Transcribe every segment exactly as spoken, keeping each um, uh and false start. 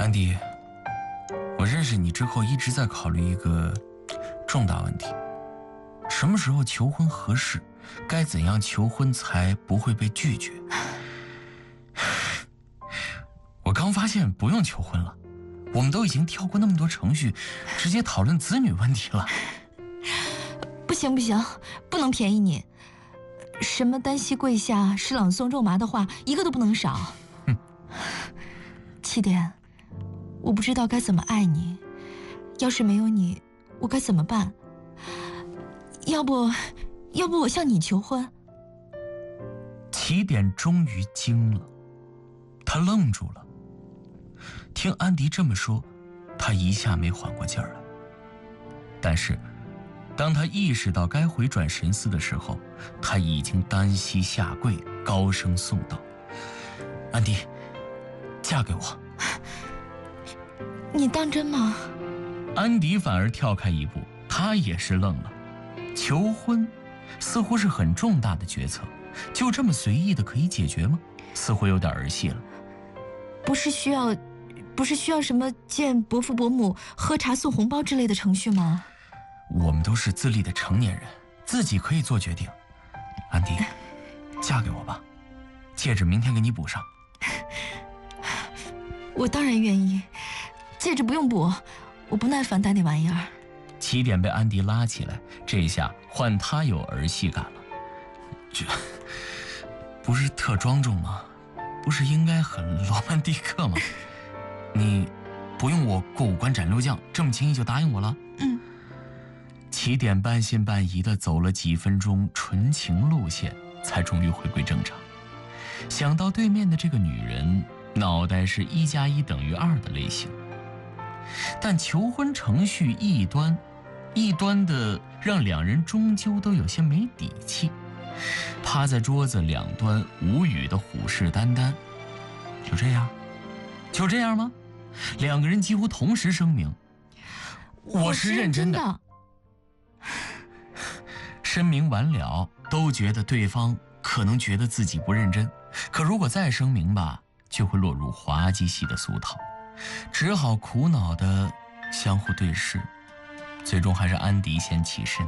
安迪，我认识你之后一直在考虑一个重大问题：什么时候求婚合适？该怎样求婚才不会被拒绝？我刚发现不用求婚了，我们都已经跳过那么多程序，直接讨论子女问题了。 不行不行，不能便宜你。什么单膝跪下、诗朗诵肉麻的话，一个都不能少。 哼， 七点，我不知道该怎么爱你，要是没有你，我该怎么办？要不，要不我向你求婚？ 起点终于惊了，他愣住了。听安迪这么说，他一下没缓过劲儿来。但是当他意识到该回转神思的时候，他已经单膝下跪，高声颂道：“安迪，嫁给我！” 你当真吗？ 安迪反而跳开一步，他也是愣了。求婚似乎是很重大的决策，就这么随意的可以解决吗？似乎有点儿戏了。 不是需要，不是需要什么见伯父伯母、喝茶送红包之类的程序吗？ 我们都是自立的成年人，自己可以做决定。安迪，嫁给我吧，戒指明天给你补上。 我当然愿意，戒指不用补，我不耐烦戴那玩意儿。 起点被安迪拉起来，这下换他有儿戏感了。这不是特庄重吗？不是应该很罗曼蒂克吗？你不用我过五关斩六将，这么轻易就答应我了？ 嗯。 起点半信半疑地走了几分钟纯情路线，才终于回归正常。想到对面的这个女人，脑袋是一加一等于二的类型，但求婚程序一端，一端的让两人终究都有些没底气，趴在桌子两端无语的虎视眈眈。就这样？就这样吗？两个人几乎同时声明：“我是认真的。”声明完了，都觉得对方可能觉得自己不认真，可如果再声明吧，就会落入滑稽戏的俗套，只好苦恼地相互对视。最终还是安迪先起身。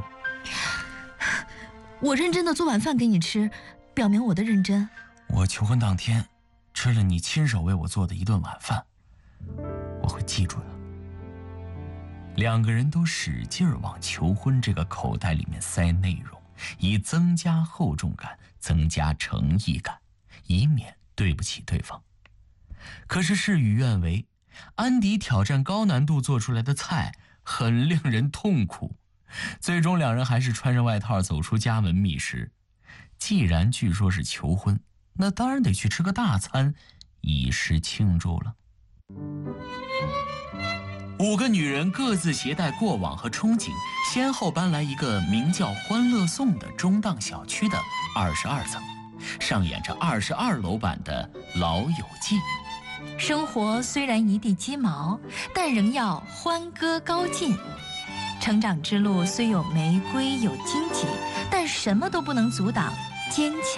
我认真的做晚饭给你吃，表明我的认真。 我求婚当天吃了你亲手为我做的一顿晚饭，我会记住的。两个人都使劲儿往求婚这个口袋里面塞内容，以增加厚重感，增加诚意感，以免对不起对方。可是事与愿违，安迪挑战高难度做出来的菜很令人痛苦，最终两人还是穿上外套走出家门觅食。既然据说是求婚，那当然得去吃个大餐，以示庆祝了。五个女人各自携带过往和憧憬，先后搬来一个名叫欢乐颂的中档小区的二十二层，上演着二十二楼版的《老友记》。 生活虽然一地鸡毛，但仍要欢歌高进。成长之路虽有玫瑰有荆棘，但什么都不能阻挡坚强。